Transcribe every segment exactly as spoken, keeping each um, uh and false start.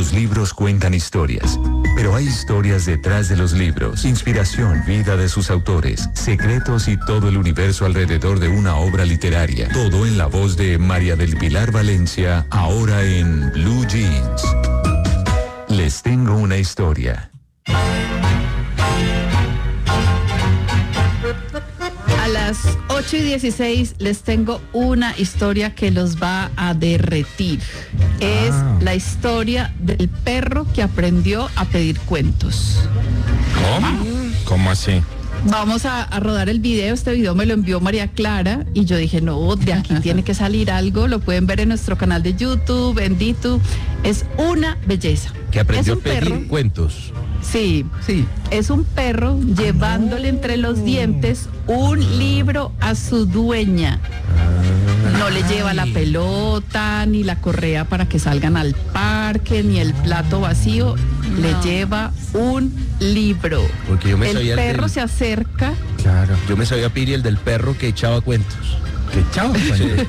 Los libros cuentan historias, pero hay historias detrás de los libros, inspiración, vida de sus autores, secretos y todo el universo alrededor de una obra literaria. Todo en la voz de María del Pilar Valencia, ahora en Blue Jeans. Les tengo una historia. A las ocho y dieciséis les tengo una historia que los va a derretir. Es Ah. la historia del perro que aprendió a pedir cuentos. ¿Cómo? ¿Cómo así? Vamos a, a rodar el video. Este video me lo envió María Clara y yo dije, no, de aquí tiene que salir algo. Lo pueden ver en nuestro canal de YouTube, en YouTube. Es una belleza. Que aprendió Es a un pedir perro. cuentos. Sí, sí. Es un perro llevándole entre los dientes un libro a su dueña. No le lleva la pelota, ni la correa para que salgan al parque, ni el plato vacío. Le lleva un libro. Porque yo me El sabía el perro del- se acerca. Claro. Yo me sabía Piri, el del perro que echaba cuentos. ¿Que echaba cuentos?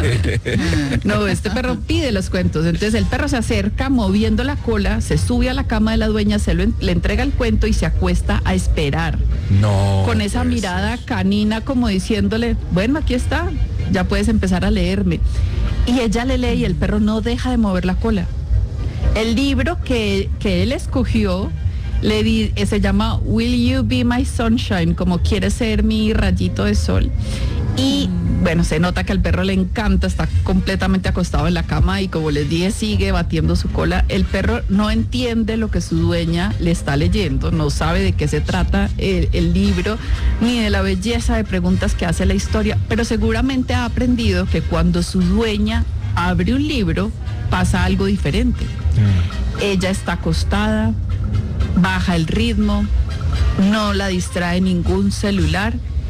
No, este perro pide los cuentos. Entonces el perro se acerca moviendo la cola, se sube a la cama de la dueña, se lo en- le entrega el cuento y se acuesta a esperar. No. Con esa puede mirada ser. canina como diciéndole, bueno, aquí está, ya puedes empezar a leerme. Y ella le lee y el perro no deja de mover la cola. El libro que, que él escogió le di, eh, se llama Will You Be My Sunshine, como quieres ser mi rayito de sol. Y bueno, se nota que al perro le encanta, está completamente acostado en la cama y como les dije, sigue batiendo su cola. El perro no entiende lo que su dueña le está leyendo, no sabe de qué se trata el, el libro, ni de la belleza de preguntas que hace la historia, pero seguramente ha aprendido que cuando su dueña abre un libro, pasa algo diferente. Mm. Ella está acostada, baja el ritmo, no la distrae ningún celular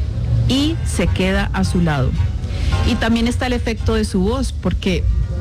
y se queda a su lado. Y también está el efecto de su voz, porque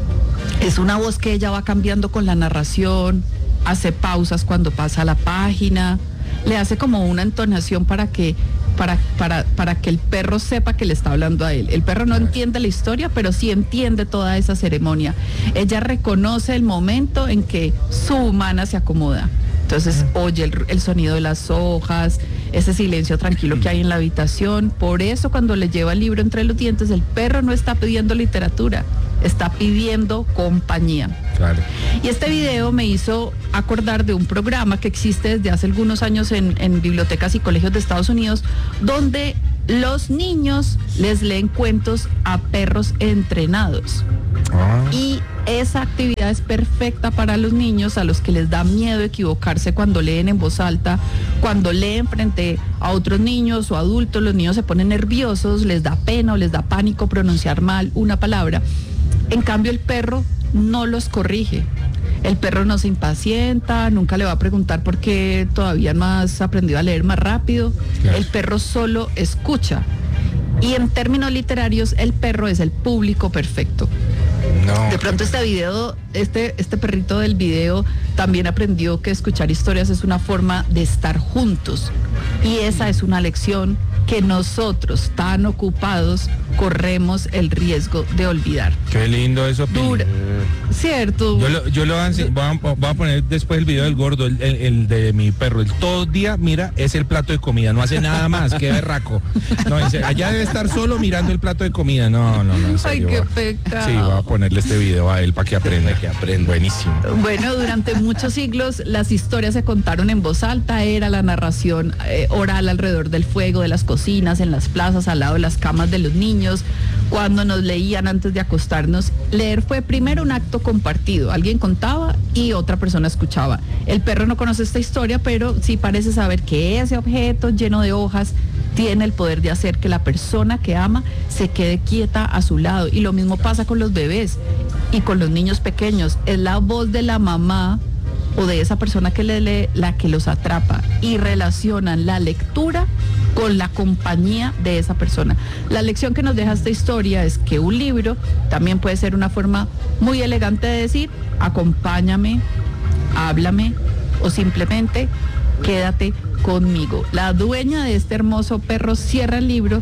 es una voz que ella va cambiando con la narración, hace pausas cuando pasa la página, le hace como una entonación para que, para, para, para que el perro sepa que le está hablando a él. El perro no entiende la historia, pero sí entiende toda esa ceremonia. Ella reconoce el momento en que su humana se acomoda. Entonces oye el, el sonido de las hojas, ese silencio tranquilo que hay en la habitación. Por eso cuando le lleva el libro entre los dientes, el perro no está pidiendo literatura, está pidiendo compañía. Claro. Y este video me hizo acordar de un programa que existe desde hace algunos años en, en bibliotecas y colegios de Estados Unidos, donde los niños les leen cuentos a perros entrenados. Ah. Y esa actividad es perfecta para los niños a los que les da miedo equivocarse cuando leen en voz alta, cuando leen frente a otros niños o adultos. Los niños se ponen nerviosos, les da pena o les da pánico pronunciar mal una palabra. En cambio, el perro no los corrige. El perro no se impacienta, nunca le va a preguntar por qué todavía no has aprendido a leer más rápido. Claro. El perro solo escucha. Y en términos literarios, el perro es el público perfecto. No. De pronto este video, este, este perrito del video también aprendió que escuchar historias es una forma de estar juntos. Y esa es una lección que nosotros, tan ocupados, corremos el riesgo de olvidar. Qué lindo eso, Piri. Dura. ¿Cierto? Yo lo, yo lo voy a, ense- voy a- voy a poner después el video del gordo, el, el- el de mi perro. El todo el día, mira, es el plato de comida, no hace nada más, qué berraco. No, en serio, allá debe estar solo mirando el plato de comida. No, no, no, en Ay, serio, qué voy a- pecado. Sí, voy a ponerle este video a él para que aprenda, que aprenda. Buenísimo. Bueno, durante muchos siglos las historias se contaron en voz alta, era la narración eh, oral alrededor del fuego, de las cocinas, en las plazas, al lado de las camas de los niños, cuando nos leían antes de acostarnos. Leer fue primero un acto compartido, alguien contaba y otra persona escuchaba. El perro no conoce esta historia, pero sí parece saber que ese objeto lleno de hojas tiene el poder de hacer que la persona que ama se quede quieta a su lado. Y lo mismo pasa con los bebés y con los niños pequeños. Es la voz de la mamá o de esa persona que le lee la que los atrapa, y relacionan la lectura con la compañía de esa persona. La lección que nos deja esta historia es que un libro también puede ser una forma muy elegante de decir: acompáñame, háblame o simplemente quédate conmigo. La dueña de este hermoso perro cierra el libro,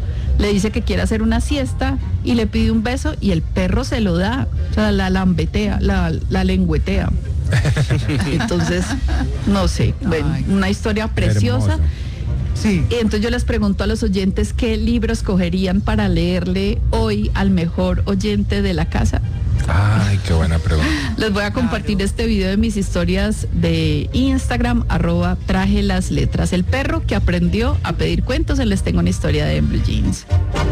le dice que quiere hacer una siesta y le pide un beso y el perro se lo da, o sea, la lambetea, la, la lengüetea. Entonces, no sé, bueno, Ay, una historia preciosa. hermoso. Sí. Y entonces yo les pregunto a los oyentes qué libros escogerían para leerle hoy al mejor oyente de la casa. Ay, qué buena pregunta. Les voy a compartir Claro. este video de mis historias de Instagram, arroba traje las letras. El perro que aprendió a pedir cuentos, les tengo una historia de en Blue Jeans.